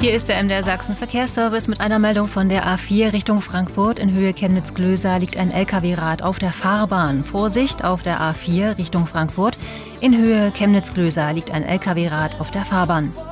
Hier ist der MDR Sachsen Verkehrsservice mit einer Meldung von der A4 Richtung Frankfurt. In Höhe Chemnitz-Glösa liegt ein LKW-Rad auf der Fahrbahn. Vorsicht auf der A4 Richtung Frankfurt. In Höhe Chemnitz-Glösa liegt ein LKW-Rad auf der Fahrbahn.